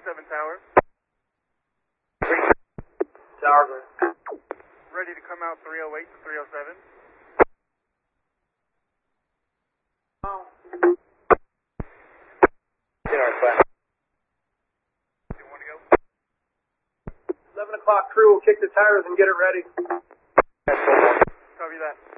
27 Tower. Tower, good. Ready to come out 308 to 307. Oh. Fine. You want to go? 11 o'clock crew will kick the tires and get it ready. Copy that.